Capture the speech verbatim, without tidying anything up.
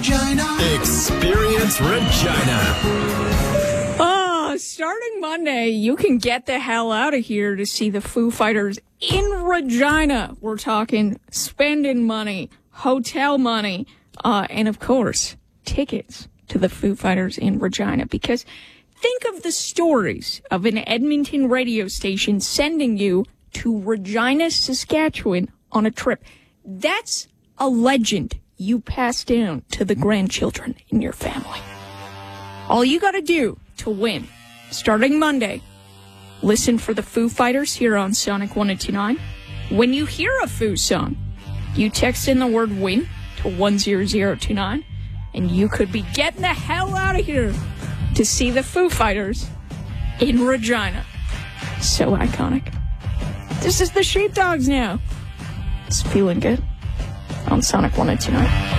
Regina. Experience Regina. Oh, starting Monday, you can get the hell out of here to see the Foo Fighters in Regina. We're talking spending money, hotel money, uh, and of course, tickets to the Foo Fighters in Regina. Because think of the stories of an Edmonton radio station sending you to Regina, Saskatchewan on a trip. That's a legend you pass down to the grandchildren in your family. All you gotta do to win, starting Monday, listen for the Foo Fighters here on Sonic one oh two nine. When you hear a Foo song, you text in the word win to one zero zero two nine, and you could be getting the hell out of here to see the Foo Fighters in Regina. So iconic. This is the Sheepdogs now. It's feeling good on Sonic one oh two nine.